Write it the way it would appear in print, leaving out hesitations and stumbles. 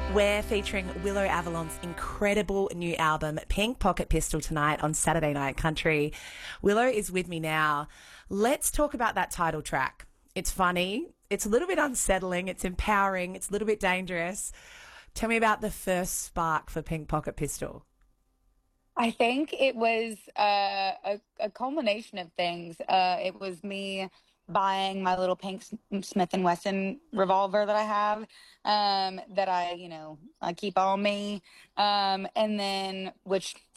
We're featuring Willow Avalon's incredible new album, Pink Pocket Pistol, tonight on Saturday Night Country. Willow is with me now. Let's talk about that title track. It's funny, it's a little bit unsettling, it's empowering, it's a little bit dangerous. Tell me about the first spark for Pink Pocket Pistol. I think it was a culmination of things. It was me buying my little pink Smith and Wesson revolver that I have, that I keep on me, and then which